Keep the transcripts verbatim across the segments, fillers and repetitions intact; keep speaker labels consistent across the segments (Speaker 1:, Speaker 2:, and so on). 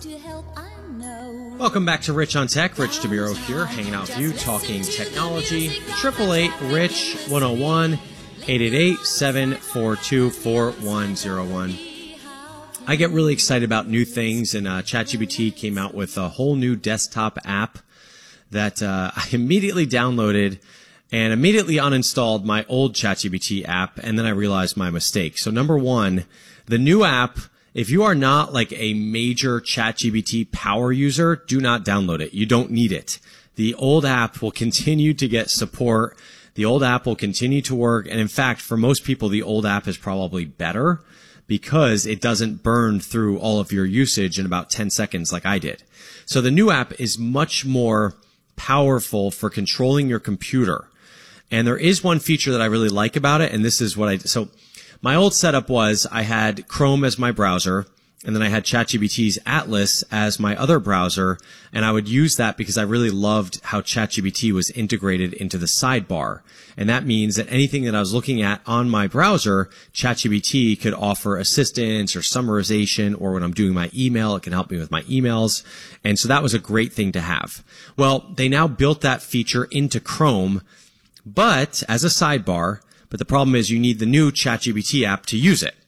Speaker 1: to help, I know.
Speaker 2: Welcome back to Rich on Tech. Rich DeMuro here, hanging out with you, talking technology. eight eight eight, RICH, one oh one, eight eight eight, seven four two, four one oh one. I get really excited about new things, and uh, ChatGPT came out with a whole new desktop app that uh, I immediately downloaded and immediately uninstalled my old ChatGPT app, and then I realized my mistake. So number one, the new app, if you are not like a major ChatGPT power user, do not download it. You don't need it. The old app will continue to get support. The old app will continue to work. And in fact, for most people, the old app is probably better because it doesn't burn through all of your usage in about ten seconds like I did. So the new app is much more powerful for controlling your computer. And there is one feature that I really like about it, and this is what I – so my old setup was I had Chrome as my browser, and then I had ChatGPT's Atlas as my other browser, and I would use that because I really loved how ChatGPT was integrated into the sidebar. And that means that anything that I was looking at on my browser, ChatGPT could offer assistance or summarization, or when I'm doing my email, it can help me with my emails. And so that was a great thing to have. Well, they now built that feature into Chrome, but as a sidebar, but the problem is you need the new ChatGPT app to use it.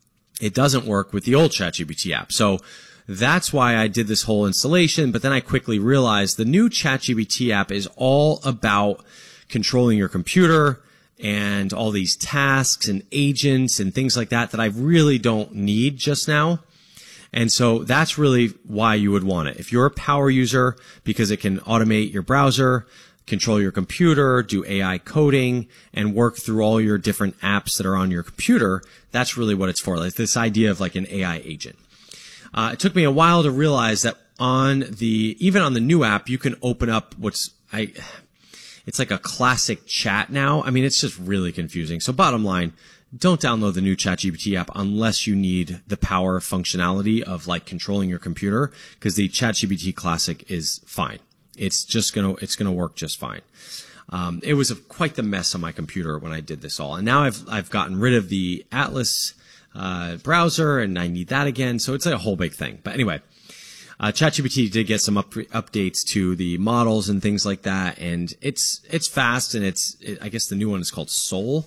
Speaker 2: It doesn't work with the old ChatGPT app. So that's why I did this whole installation, but then I quickly realized the new ChatGPT app is all about controlling your computer and all these tasks and agents and things like that that I really don't need just now. And so that's really why you would want it. If you're a power user, because it can automate your browser, control your computer, do A I coding, and work through all your different apps that are on your computer, that's really what it's for. Like this idea of like an A I agent. Uh, it took me a while to realize that on the, even on the new app, you can open up what's, I, it's like a classic chat now. I mean, it's just really confusing. So bottom line, don't download the new ChatGPT app unless you need the power functionality of like controlling your computer, because the ChatGPT Classic is fine. It's just gonna, it's gonna work just fine. Um, it was a, quite the mess on my computer when I did this all, and now I've I've gotten rid of the Atlas uh, browser, and I need that again. So it's like a whole big thing. But anyway, uh, ChatGPT did get some up, updates to the models and things like that, and it's it's fast, and it's it, I guess the new one is called Soul,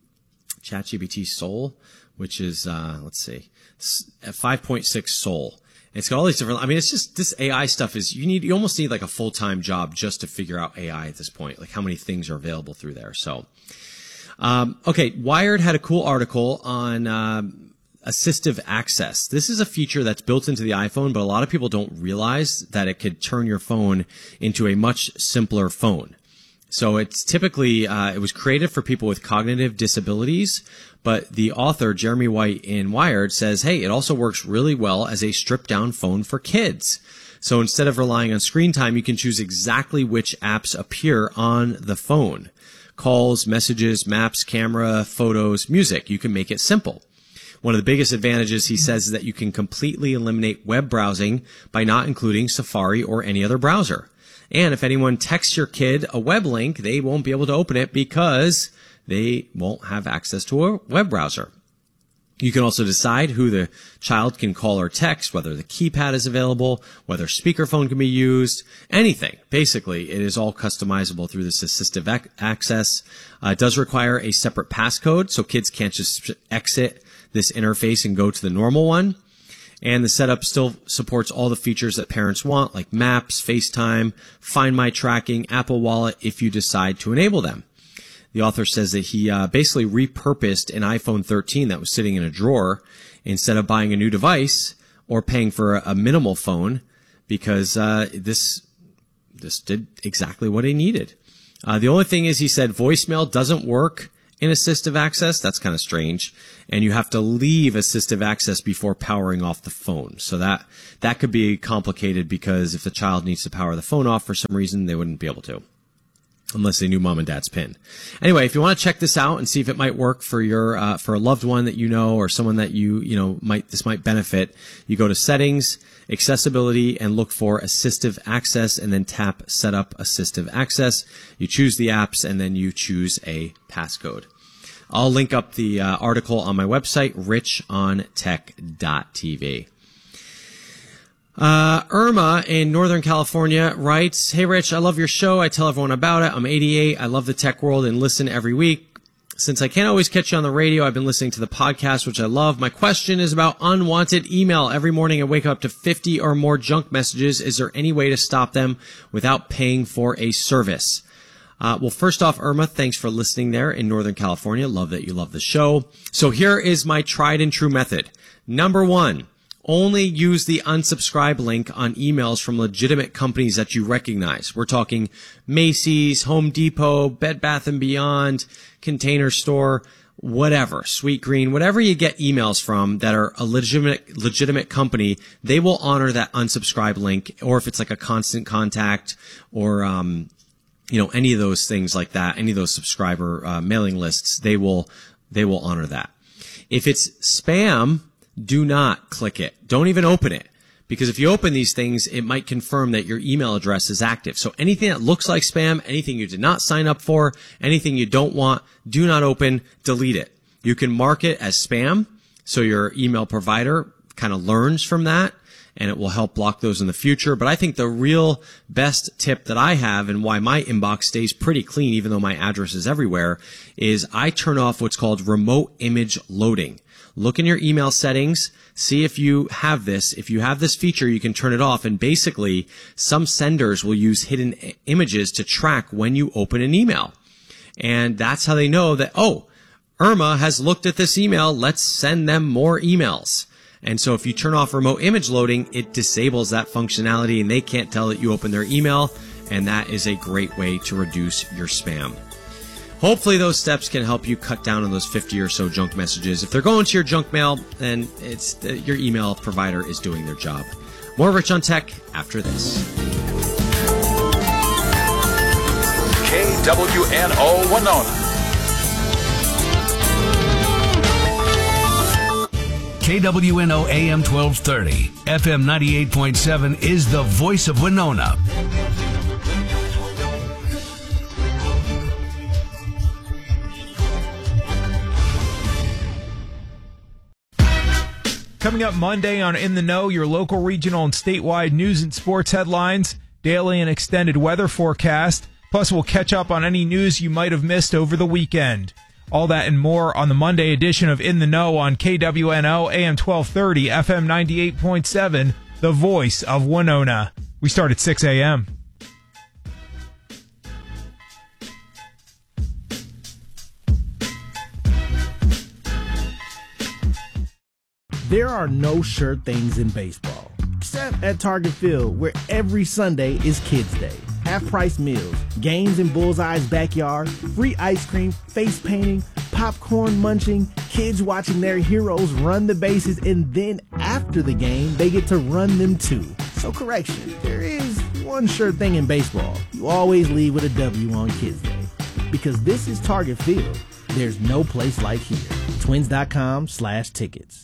Speaker 2: ChatGPT Soul, which is uh, let's see, five point six Soul. It's got all these different, I mean, it's just, this A I stuff is, you need, you almost need like a full-time job just to figure out A I at this point, like how many things are available through there. So, um, okay, Wired had a cool article on, um, assistive access. This is a feature that's built into the iPhone, but a lot of people don't realize that it could turn your phone into a much simpler phone. So it's typically, uh, it was created for people with cognitive disabilities, but the author, Jeremy White in Wired, says, hey, it also works really well as a stripped down phone for kids. So instead of relying on screen time, you can choose exactly which apps appear on the phone. Calls, messages, maps, camera, photos, music. You can make it simple. One of the biggest advantages, he says, is that you can completely eliminate web browsing by not including Safari or any other browser. And if anyone texts your kid a web link, they won't be able to open it because they won't have access to a web browser. You can also decide who the child can call or text, whether the keypad is available, whether speakerphone can be used, anything. Basically, it is all customizable through this assistive ac- access. Uh, it does require a separate passcode, so kids can't just exit this interface and go to the normal one. And the setup still supports all the features that parents want, like Maps, FaceTime, Find My tracking, Apple Wallet, if you decide to enable them. The author says that he uh, basically repurposed an iPhone thirteen that was sitting in a drawer instead of buying a new device or paying for a, a minimal phone, because uh, this this did exactly what he needed. Uh, the only thing is, he said voicemail doesn't work in assistive access. That's kind of strange. And you have to leave assistive access before powering off the phone. So that, that could be complicated, because if the child needs to power the phone off for some reason, they wouldn't be able to, unless they knew mom and dad's PIN. Anyway, if you want to check this out and see if it might work for your, uh, for a loved one that you know, or someone that you, you know, might, this might benefit, you go to Settings, Accessibility, and look for Assistive Access, and then tap Set Up Assistive Access. You choose the apps, and then you choose a passcode. I'll link up the uh, article on my website, rich on tech dot t v. Uh, Irma in Northern California writes, "Hey Rich, I love your show. I tell everyone about it. I'm eighty-eight. I love the tech world and listen every week. Since I can't always catch you on the radio, I've been listening to the podcast, which I love. My question is about unwanted email. Every morning I wake up to fifty or more junk messages. Is there any way to stop them without paying for a service?" Uh, well, first off, Irma, thanks for listening there in Northern California. Love that you love the show. So here is my tried and true method. Number one, only use the unsubscribe link on emails from legitimate companies that you recognize. We're talking Macy's, Home Depot, Bed Bath and Beyond, Container Store, whatever, Sweet Green, whatever you get emails from that are a legitimate, legitimate company, they will honor that unsubscribe link. Or if it's like a Constant Contact or, um, you know, any of those things like that, any of those subscriber uh, mailing lists, they will, they will honor that. If it's spam, do not click it. Don't even open it. Because if you open these things, it might confirm that your email address is active. So anything that looks like spam, anything you did not sign up for, anything you don't want, do not open, delete it. You can mark it as spam, so your email provider kind of learns from that, and it will help block those in the future. But I think the real best tip that I have, and why my inbox stays pretty clean even though my address is everywhere, is I turn off what's called remote image loading. Look in your email settings, see if you have this. If you have this feature, you can turn it off, and basically some senders will use hidden images to track when you open an email. And that's how they know that, oh, Irma has looked at this email, let's send them more emails. And so if you turn off remote image loading, it disables that functionality and they can't tell that you opened their email, and that is a great way to reduce your spam. Hopefully those steps can help you cut down on those fifty or so junk messages. If they're going to your junk mail, then it's uh, your email provider is doing their job. More Rich on Tech after this.
Speaker 3: K W N O Winona.
Speaker 4: K W N O A M twelve thirty, F M ninety-eight point seven is the voice of Winona.
Speaker 5: Coming up Monday on In the Know, your local, regional, and statewide news and sports headlines, daily and extended weather forecast, plus we'll catch up on any news you might have missed over the weekend. All that and more on the Monday edition of In the Know on K W N O A M twelve thirty, F M ninety-eight point seven, the voice of Winona. We start at six a.m.
Speaker 6: There are no sure things in baseball, except at Target Field, where every Sunday is Kids Day. Half-price meals, games in Bullseye's backyard, free ice cream, face painting, popcorn munching, kids watching their heroes run the bases, and then after the game, they get to run them too. So correction, there is one sure thing in baseball. You always leave with a W on Kids Day. Because this is Target Field, there's no place like here. Twins.com slash tickets.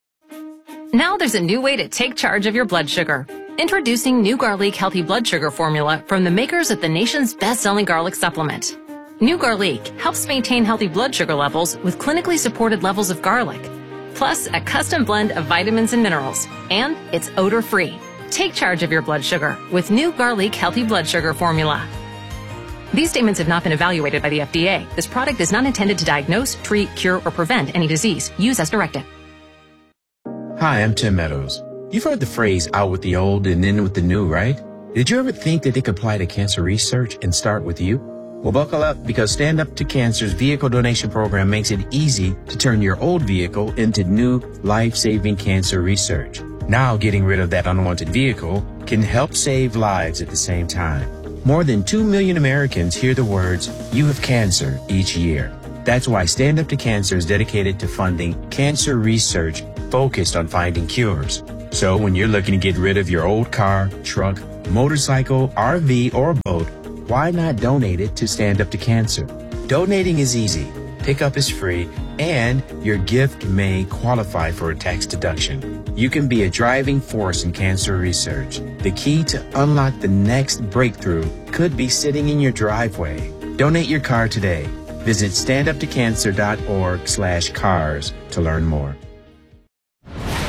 Speaker 7: Now there's a new way to take charge of your blood sugar. Introducing New Garlic Healthy Blood Sugar Formula from the makers of the nation's best-selling garlic supplement. New Garlic helps maintain healthy blood sugar levels with clinically supported levels of garlic, plus a custom blend of vitamins and minerals, and it's odor-free. Take charge of your blood sugar with New Garlic Healthy Blood Sugar Formula. These statements have not been evaluated by the F D A. This product is not intended to diagnose, treat, cure, or prevent any disease. Use as directed.
Speaker 8: Hi, I'm Tim Meadows. You've heard the phrase out with the old and in with the new, right? Did you ever think that it could apply to cancer research and start with you? Well, buckle up, because Stand Up to Cancer's vehicle donation program makes it easy to turn your old vehicle into new life-saving cancer research. Now, getting rid of that unwanted vehicle can help save lives at the same time. More than two million Americans hear the words, "You have cancer," each year. That's why Stand Up to Cancer is dedicated to funding cancer research focused on finding cures. So when you're looking to get rid of your old car, truck, motorcycle, R V, or boat, why not donate it to Stand Up to Cancer? Donating is easy, pickup is free, and your gift may qualify for a tax deduction. You can be a driving force in cancer research. The key to unlock the next breakthrough could be sitting in your driveway. Donate your car today. Visit standuptocancer.org slash cars to learn more.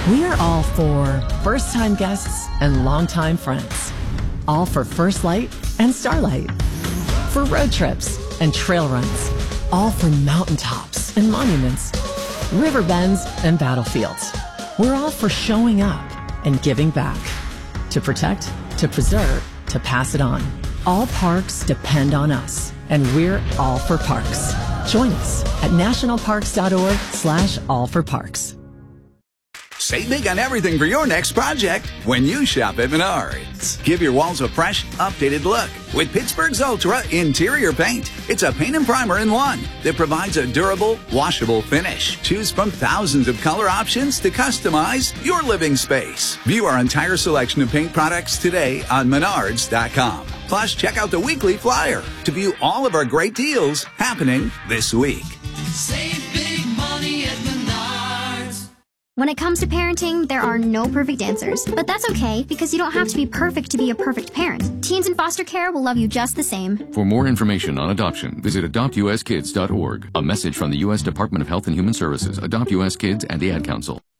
Speaker 9: We are all for first-time guests and longtime friends. All for First Light and Starlight. For road trips and trail runs. All for mountaintops and monuments. River bends and battlefields. We're all for showing up and giving back. To protect, to preserve, to pass it on. All parks depend on us, and we're all for parks. Join us at nationalparks.org slash all for parks.
Speaker 10: Save big on everything for your next project when you shop at Menards. Give your walls a fresh, updated look with Pittsburgh's Ultra Interior Paint. It's a paint and primer in one that provides a durable, washable finish. Choose from thousands of color options to customize your living space. View our entire selection of paint products today on menards dot com. Plus, check out the weekly flyer to view all of our great deals happening this week.
Speaker 1: Save big money at Menards.
Speaker 11: When it comes to parenting, there are no perfect answers. But that's okay, because you don't have to be perfect to be a perfect parent. Teens in foster care will love you just the same.
Speaker 12: For more information on adoption, visit adopt u s kids dot org. A message from the U S Department of Health and Human Services, Adopt U S Kids, and the Ad Council.